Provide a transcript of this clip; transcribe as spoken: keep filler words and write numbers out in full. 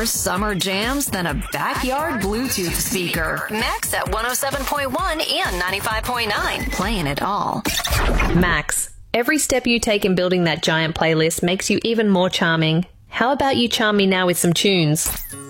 more summer jams than a backyard Bluetooth speaker. Max at one oh seven point one and ninety-five point nine. Playing it all. Max, every step you take in building that giant playlist makes you even more charming. How about you charm me now with some tunes?